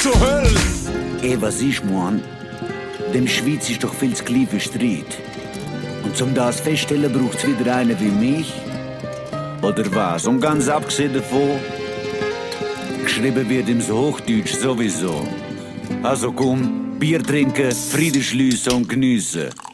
zur Hölle! Was ich mein, dem Schweiz ist doch viel zu klein für Streit. Und zum das feststellen braucht's wieder einen wie mich? Oder was? Und ganz abgesehen davon, geschrieben wird im Hochdeutsch sowieso. Also komm, Bier trinken, Frieden schliessen und geniessen.